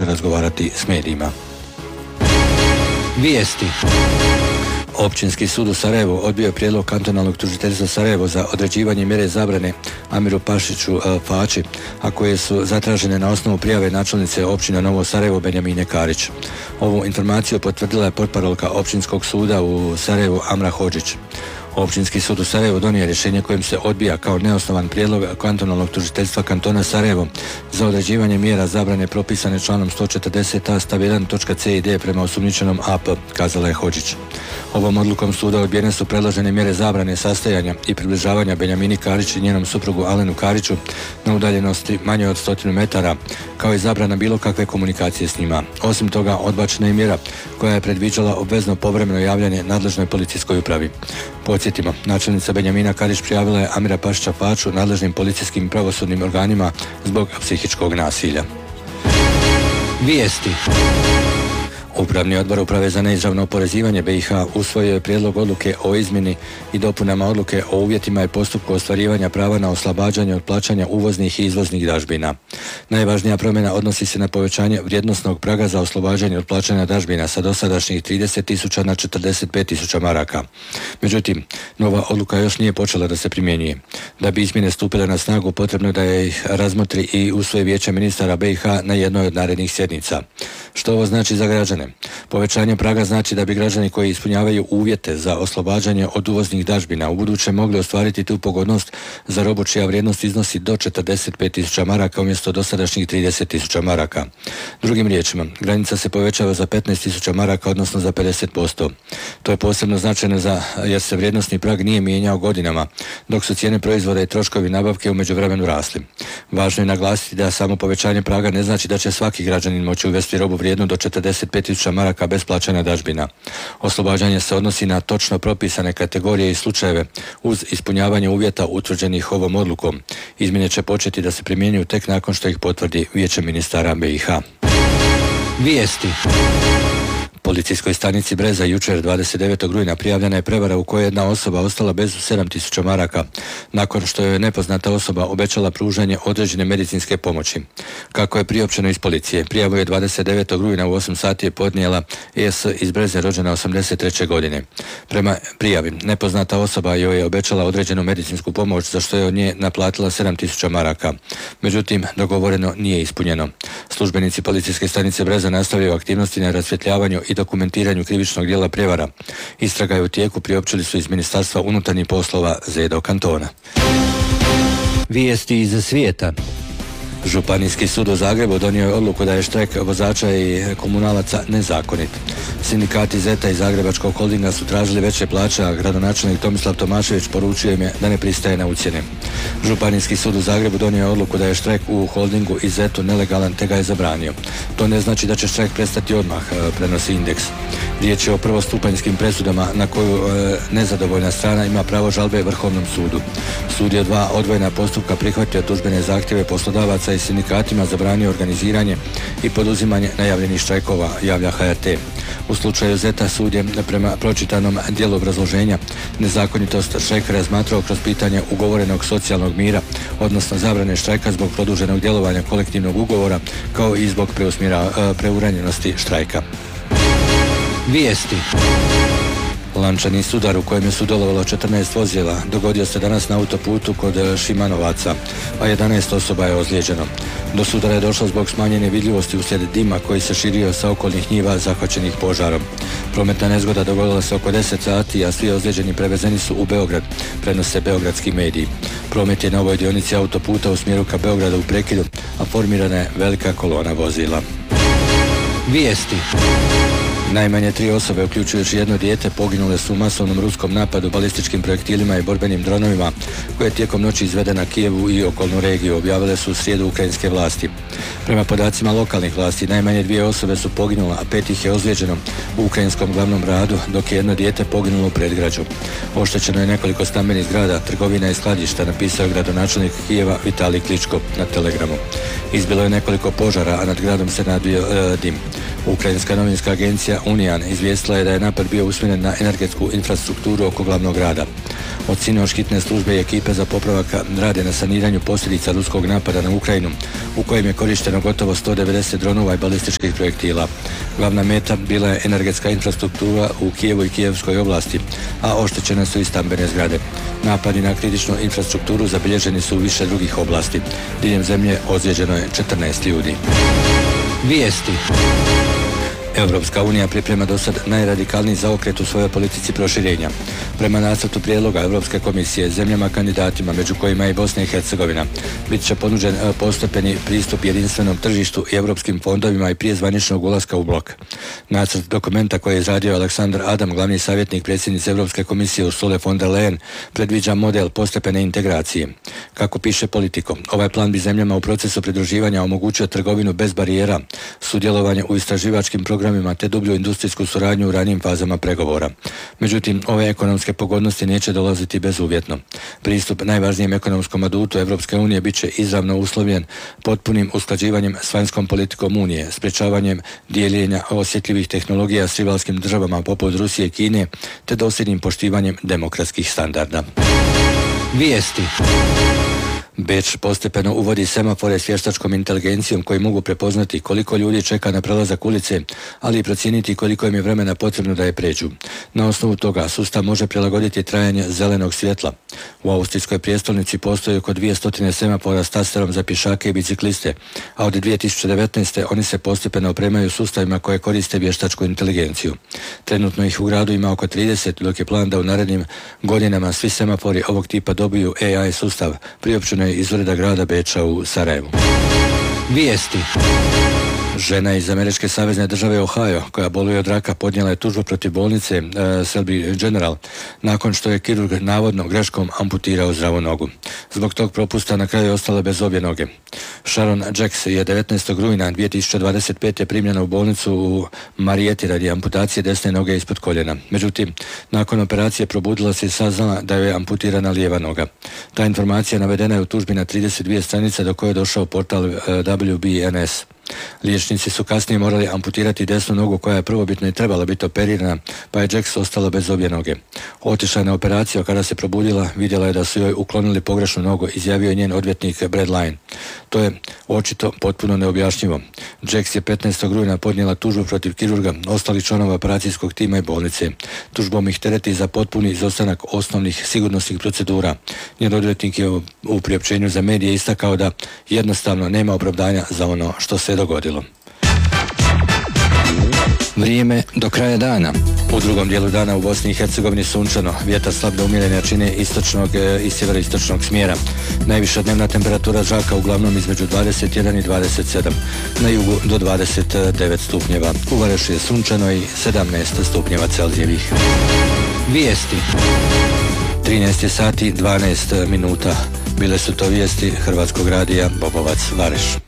razgovarati s medijima. Vijesti. Općinski sud u Sarajevu odbio je prijedlog kantonalnog tužiteljstva Sarajevo za određivanje mjere zabrane Amiru Pašiću Fači, a koje su zatražene na osnovu prijave načelnice općine Novo Sarajevo Benjamine Karić. Ovu informaciju potvrdila je portparolka općinskog suda u Sarajevu Amra Hodžić. Općinski sud u Sarajevu donio je rješenje kojim se odbija kao neosnovan prijedlog kantonalnog tužiteljstva kantona Sarajevo za određivanje mjera zabrane propisane članom 140a stav 1 točka c i d prema osumnjičenom AP, kazala je Hodžić. Ovom odlukom suda odbijene su predložene mjere zabrane sastajanja i približavanja Benjamini Karić i njenom suprugu Alenu Kariću na udaljenosti manje od 100 metara, kao i zabrana bilo kakve komunikacije s njima. Osim toga, odbačena je mjera koja je predviđala obvezno povremeno javljanje nadležnoj policijskoj upravi. Podsjetimo, načelnica Benjamina Karić prijavila je Amira Pašića Faču nadležnim policijskim i pravosudnim organima zbog psihičkog nasilja. Vijesti. Upravni odbor Uprave za neizravno oporezivanje BiH usvojio je prijedlog odluke o izmjeni i dopunama odluke o uvjetima i postupku ostvarivanja prava na oslobađanje od plaćanja uvoznih i izvoznih dažbina. Najvažnija promjena odnosi se na povećanje vrijednosnog praga za oslobađanje od plaćanja dažbina sa dosadašnjih 30.000 na 45.000 maraka. Međutim, nova odluka još nije počela da se primjenjuje. Da bi izmjene stupile na snagu, potrebno da je ih razmotri i usvoji Vijeće ministara BiH na jednoj od narednih sjednica. Što ovo znači za građane? Povećanje praga znači da bi građani koji ispunjavaju uvjete za oslobađanje od uvoznih dažbina ubuduće mogli ostvariti tu pogodnost za robu čija vrijednost iznosi do 45.000 maraka umjesto dosadašnjih 30.000 maraka. Drugim riječima, granica se povećava za 15.000 maraka, odnosno za 50%. To je posebno značajno jer se vrijednosni prag nije mijenjao godinama, dok su cijene proizvoda i troškovi nabavke u međuvremenu rasli. Važno je naglasiti da samo povećanje praga ne znači da će svaki građanin moći uvesti robu vrijednu do 45.000 maraka bez plaćanja dažbina. Oslobađanje se odnosi na točno propisane kategorije i slučajeve uz ispunjavanje uvjeta utvrđenih ovom odlukom. Izmjene će početi da se primjenjuju tek nakon što ih potvrdi Vijeće ministara BiH. Vijesti. Policijskoj stanici Breza jučer 29. rujna prijavljena je prevara u kojoj jedna osoba ostala bez 7.000 maraka nakon što je nepoznata osoba obećala pružanje određene medicinske pomoći. Kako je priopćeno iz policije, prijavu je 29. rujna u 8 sati podnijela ES iz Breze rođena 83. godine. Prema prijavi, nepoznata osoba joj je obećala određenu medicinsku pomoć za što je od nje naplatila 7.000 maraka. Međutim, dogovoreno nije ispunjeno. Službenici policijske stanice Breza nastavljaju aktivnosti na rasvjetljavanju i dokumentiranju krivičnog djela prijevara. Istraga je u tijeku, priopćili su iz Ministarstva unutarnjih poslova ZEDO kantona. Vijesti iz svijeta. Županijski sud u Zagrebu donio je odluku da je štrajk vozača i komunalaca nezakonit. Sindikati ZETA i Zagrebačkog holdinga su tražili veće plaće, a gradonačelnik Tomislav Tomašević poručio im je da ne pristaje na ucjene. Županijski sud u Zagrebu donio je odluku da je štrajk u holdingu i ZET-u nelegalan te ga je zabranio. To ne znači da će štrajk prestati odmah, prenosi Indeks. Riječ je o prvostupanjskim presudama na koju nezadovoljna strana ima pravo žalbe Vrhovnom sudu. Sud je 2 odvojena postupka prihvatio tužbene zahtjeve poslodavaca i sindikatima zabranio organiziranje i poduzimanje najavljenih štrajkova, javlja HRT. U slučaju ZETA sud je prema pročitanom dijelu obrazloženja nezakonitost štrajka razmatrao kroz pitanje ugovorenog socijalnog mira, odnosno zabrane štrajka zbog produženog djelovanja kolektivnog ugovora, kao i zbog preuranjenosti štrajka. Vijesti. Lančani sudar u kojem je sudjelovalo 14 vozila dogodio se danas na autoputu kod Šimanovaca, a 11 osoba je ozlijeđeno. Do sudara je došlo zbog smanjene vidljivosti uslijed dima koji se širio sa okolnih njiva zahvaćenih požarom. Prometna nezgoda dogodila se oko 10 sati, a svi ozlijeđeni prevezeni su u Beograd, prenose beogradski mediji. Promet je na ovoj dionici autoputa u smjeru ka Beogradu u prekidu, a formirana je velika kolona vozila. Vijesti. Najmanje 3 osobe, uključujući jedno dijete, poginule su u masovnom ruskom napadu balističkim projektilima i borbenim dronovima koje je tijekom noći izveden na Kijevu i okolnu regiju, objavile su u srijedu ukrajinske vlasti. Prema podacima lokalnih vlasti, najmanje 2 osobe su poginule, a 5 ih je ozlijeđeno u ukrajinskom glavnom gradu, dok je jedno dijete poginulo u predgrađu. Oštećeno je nekoliko stambenih zgrada, trgovina i skladišta, napisao je gradonačelnik Kijeva Vitalij Kličko na Telegramu. Izbilo je nekoliko požara, a nad gradom se nadvio dim. Ukrajinska novinska agencija Unian izvijestila je da je napad bio usmjeren na energetsku infrastrukturu oko glavnog grada. Od sinoć hitne službe i ekipe za popravak rade na saniranju posljedica ruskog napada na Ukrajinu, u kojem je korišteno gotovo 190 dronova i balističkih projektila. Glavna meta bila je energetska infrastruktura u Kijevu i Kijevskoj oblasti, a oštećene su i stambene zgrade. Napadi na kritičnu infrastrukturu zabilježeni su u više drugih oblasti. Diljem zemlje ozlijeđeno je 14 ljudi. Vijesti. Europska unija priprema do sad najradikalniji zaokret u svojoj politici proširenja. Prema nacrtu prijedloga Europske komisije zemljama kandidatima, među kojima i Bosna i Hercegovina, bit će ponuđen postepeni pristup jedinstvenom tržištu i europskim fondovima i prije zvaničnog ulaska u blok. Nacrt dokumenta koji je izradio Aleksandar Adam, glavni savjetnik predsjednice Europske komisije Ursule von der Leyen, predviđa model postepene integracije. Kako piše Politico, ovaj plan bi zemljama u procesu pridruživanja omogućio trgovinu bez barijera, sudjelovanje u istraživačkim programima te dublju industrijsku suradnju u ranijim fazama pregovora. Međutim, ove ekonomske pogodnosti neće dolaziti bezuvjetno. Pristup najvažnijem ekonomskom adutu Europske unije bit će izravno uslovljen potpunim usklađivanjem s vanjskom politikom Unije, sprečavanjem dijeljenja osjetljivih tehnologija s rivalskim državama poput Rusije i Kine, te dosljednim poštivanjem demokratskih standarda. Vijesti. Beč postepeno uvodi semafore s vještačkom inteligencijom koji mogu prepoznati koliko ljudi čeka na prelazak ulice, ali i procijeniti koliko im je vremena potrebno da je pređu. Na osnovu toga sustav može prilagoditi trajanje zelenog svjetla. U austrijskoj prijestolnici postoji oko 200 semafora s tasterom za pješake i bicikliste, a od 2019. oni se postepeno opremaju sustavima koje koriste vještačku inteligenciju. Trenutno ih u gradu ima oko 30, dok je plan da u narednim godinama svi semafori ovog tipa dobiju AI sustav, priopćeno iz ureda grada Beča u Sarajevu. Vijesti. Žena iz američke savezne države Ohio, koja boluje od raka, podnijela je tužbu protiv bolnice Selby General nakon što je kirurg navodno greškom amputirao zdravu nogu. Zbog tog propusta na kraju je ostala bez obje noge. Sharon Jacks je 19. rujna 2025. primljena u bolnicu u Marieti radi amputacije desne noge ispod koljena. Međutim, nakon operacije probudila se i saznala da je amputirana lijeva noga. Ta informacija navedena je u tužbi na 32 stranice do koje je došao portal WBNS. Liječnici su kasnije morali amputirati desnu nogu koja je prvobitno i trebala biti operirana, pa je Jacks ostala bez obje noge. Otišla je na operaciju, a kada se probudila vidjela je da su joj uklonili pogrešnu nogu, izjavio je njen odvjetnik Brad Line. To je očito potpuno neobjašnjivo. Jacks je 15. rujna podnijela tužbu protiv kirurga, ostalih članova operacijskog tima i bolnice. Tužbom ih tereti za potpuni izostanak osnovnih sigurnosnih procedura. Njen odvjetnik je u priopćenju za medije istakao da jednostavno nema opravdanja za ono što se dogodilo. Vrijeme do kraja dana. U drugom dijelu dana u Bosni i Hercegovini sunčano, vjetar slab do umjerene jačine istočnog i sjeveroistočnog smjera. Najviša dnevna temperatura zraka uglavnom između 21 i 27, na jugu do 29 stupnjeva. U Varešu je sunčano i 17 stupnjeva Celzijevih. Vijesti. 13 sati 12 minuta. Bile su to vijesti Hrvatskog radija Bobovac, Vareš.